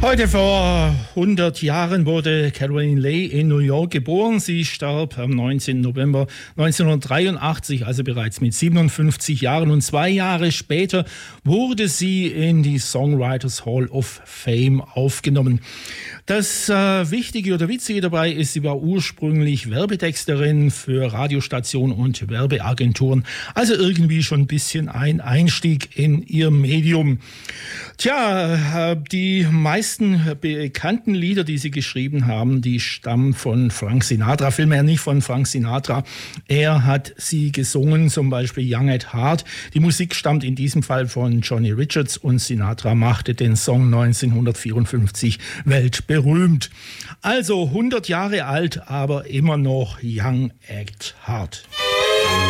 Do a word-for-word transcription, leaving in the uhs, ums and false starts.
Heute vor hundert Jahren wurde Caroline Leigh in New York geboren. Sie starb am neunzehnten November neunzehnhundertdreiundachtzig, also bereits mit siebenundfünfzig Jahren. Und zwei Jahre später wurde sie in die Songwriters Hall of Fame aufgenommen. Das äh, Wichtige oder Witzige dabei ist, sie war ursprünglich Werbetexterin für Radiostationen und Werbeagenturen. Also irgendwie schon ein bisschen ein Einstieg in ihr Medium. Tja, die meisten bekannten Lieder, die sie geschrieben haben, die stammen von Frank Sinatra, vielmehr nicht von Frank Sinatra. Er hat sie gesungen, zum Beispiel Young at Heart. Die Musik stammt in diesem Fall von Johnny Richards und Sinatra machte den Song neunzehnhundertvierundfünfzig weltberühmt. Also hundert Jahre alt, aber immer noch Young at Heart.